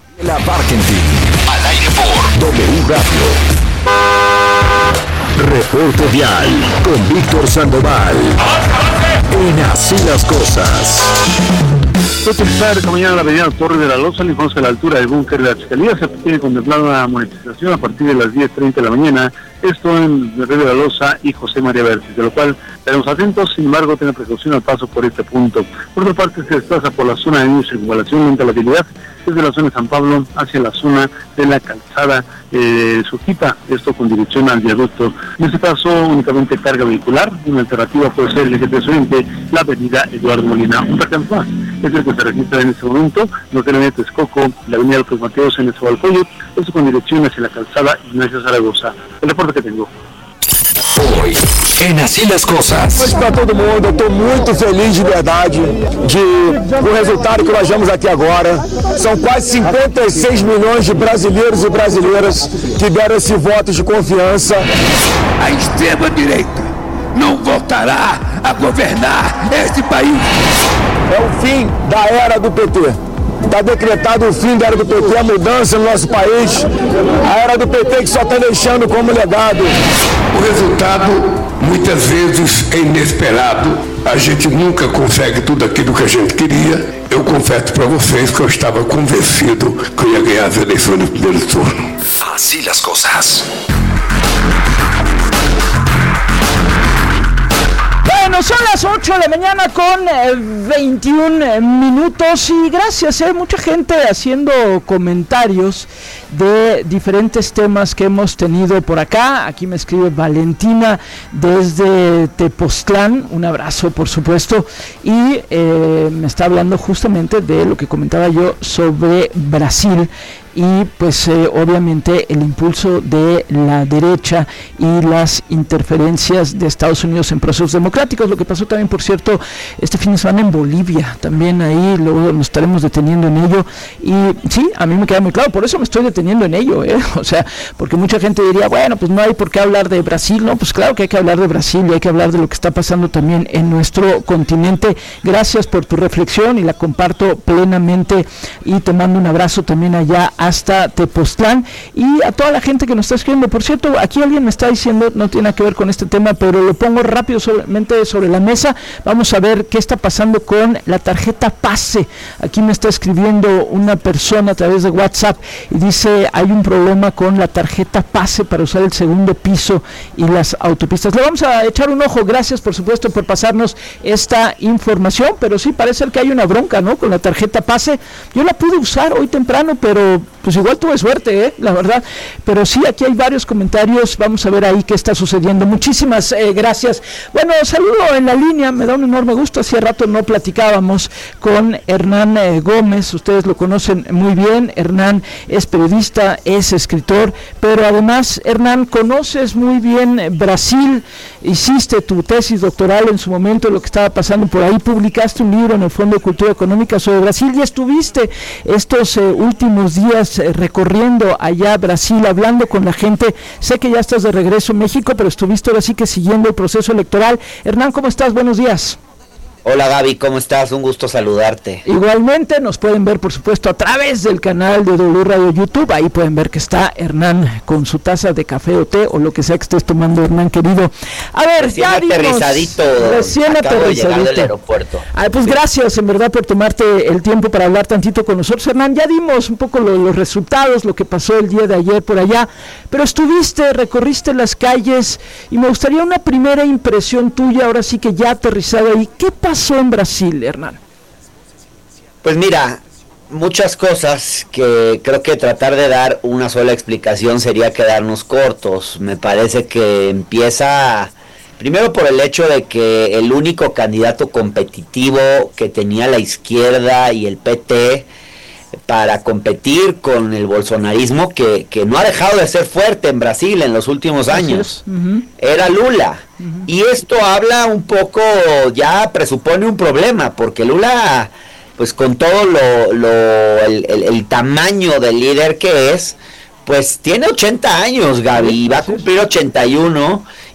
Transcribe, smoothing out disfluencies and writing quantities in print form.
La Parkentin. Al aire por W Radio. Reporte Vial con Víctor Sandoval. En Así las Cosas. Esta mañana la avenida Torre de la Loza, le informamos que a la altura del búnker de la Fiscalía se tiene contemplada una monetización a partir de las 10:30 de la mañana, esto en el Río de la Loza y José María Vértiz, de lo cual estaremos atentos, sin embargo, tenga precaución al paso por este punto. Por otra parte, se desplaza por la zona de circunvalación lenta la habilidad desde la zona de San Pablo hacia la zona de la calzada Sujipa, esto con dirección al viaducto. En este caso, únicamente carga vehicular, una alternativa puede ser el eje 3 Oriente, la avenida Eduardo Molina. Un percance más es el que se registra en este momento, lo que la avenida Texcoco, la avenida López Mateos en Nezahualcóyotl, esto con dirección hacia la calzada Ignacio Zaragoza. El reporte que tengo. Hoy, en Así las Cosas. Hoje para todo mundo, eu estou muito feliz de verdade do resultado que nós vemos aqui agora. São quase 56 milhões de brasileiros e brasileiras que deram esse voto de confiança. A extrema-direita não voltará a governar este país. É o fim da era do PT. Está decretado o fim da era do PT, a mudança no nosso país. A era do PT que só está deixando como legado. O resultado, muitas vezes, é inesperado. A gente nunca consegue tudo aquilo que a gente queria. Eu confesso para vocês que eu estava convencido que eu ia ganhar as eleições no primeiro turno. Así las Cosas. Bueno, son las 8 de la mañana con 21 minutos y gracias, mucha gente haciendo comentarios de diferentes temas que hemos tenido por acá. Aquí me escribe Valentina desde Tepoztlán, un abrazo por supuesto, y me está hablando justamente de lo que comentaba yo sobre Brasil. Y pues obviamente el impulso de la derecha y las interferencias de Estados Unidos en procesos democráticos, lo que pasó también, por cierto, este fin de semana en Bolivia, también ahí luego nos estaremos deteniendo en ello, y sí, a mí me queda muy claro, por eso me estoy deteniendo en ello, o sea, porque mucha gente diría, bueno, pues no hay por qué hablar de Brasil, no, pues claro que hay que hablar de Brasil y hay que hablar de lo que está pasando también en nuestro continente. Gracias por tu reflexión y la comparto plenamente, y te mando un abrazo también allá hasta Tepoztlán y a toda la gente que nos está escribiendo. Por cierto, aquí alguien me está diciendo, no tiene nada que ver con este tema, pero lo pongo rápido solamente sobre la mesa. Vamos a ver qué está pasando con la tarjeta PASE. Aquí me está escribiendo una persona a través de WhatsApp y dice, hay un problema con la tarjeta PASE para usar el segundo piso y las autopistas. Le vamos a echar un ojo. Gracias, por supuesto, por pasarnos esta información, pero sí parece que hay una bronca, ¿no?, con la tarjeta PASE. Yo la pude usar hoy temprano, pero pues igual tuve suerte, la verdad, pero sí, aquí hay varios comentarios, vamos a ver ahí qué está sucediendo. Muchísimas gracias. Bueno, saludo en la línea, me da un enorme gusto, hacía rato no platicábamos con Hernán Gómez, ustedes lo conocen muy bien. Hernán es periodista, es escritor, pero además, Hernán, conoces muy bien Brasil, hiciste tu tesis doctoral en su momento, lo que estaba pasando por ahí, publicaste un libro en el Fondo de Cultura Económica sobre Brasil y estuviste estos últimos días recorriendo allá Brasil, hablando con la gente. Sé que ya estás de regreso en México, pero estuviste ahora sí que siguiendo el proceso electoral. Hernán, ¿cómo estás? Buenos días. Hola Gaby, ¿cómo estás? Un gusto saludarte. Igualmente, nos pueden ver por supuesto a través del canal de W Radio YouTube, ahí pueden ver que está Hernán con su taza de café o té o lo que sea que estés tomando, Hernán querido. A ver, recién aterrizadito, acabo de llegar del aeropuerto. Pues sí. Gracias en verdad por tomarte el tiempo para hablar tantito con nosotros, Hernán. Ya dimos un poco los resultados, lo que pasó el día de ayer por allá, pero recorriste las calles y me gustaría una primera impresión tuya, ahora sí que ya aterrizado ahí. ¿Qué pasó en Brasil, Hernán? Pues mira, muchas cosas que creo que tratar de dar una sola explicación sería quedarnos cortos. Me parece que empieza primero por el hecho de que el único candidato competitivo que tenía la izquierda y el PT para competir con el bolsonarismo, que no ha dejado de ser fuerte en Brasil en los últimos años, era Lula. Y esto habla un poco, ya presupone un problema, porque Lula, pues con todo el tamaño del líder que es, pues tiene 80 años, Gaby, y va a cumplir 81,